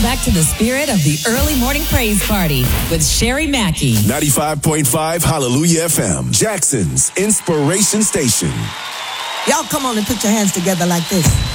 back to the spirit of the early morning praise party with Sherry Mackey. 95.5 Hallelujah FM, Jackson's inspiration station. Y'all come on and put your hands together like this.